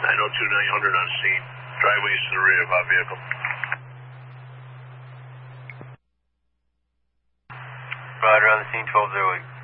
902-900 on scene. Driveways to the rear of our vehicle. Roger, on the scene, 1208.